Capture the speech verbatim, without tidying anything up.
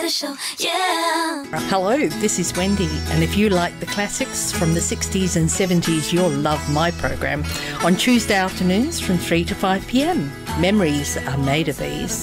Show. Yeah. Hello, this is Wendy, and if you like the classics from the sixties and seventies, you'll love my program on Tuesday afternoons from three to five p m. Memories are made of these.